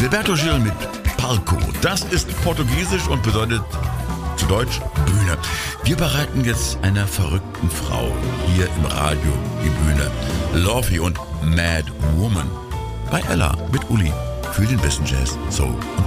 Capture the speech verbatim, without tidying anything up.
Gilberto Gil mit Palco. Das ist portugiesisch und bedeutet zu Deutsch Bühne. Wir bereiten jetzt einer verrückten Frau hier im Radio die Bühne. Lovey und Mad Woman bei Ella mit Uli für den besten Jazz, Soul und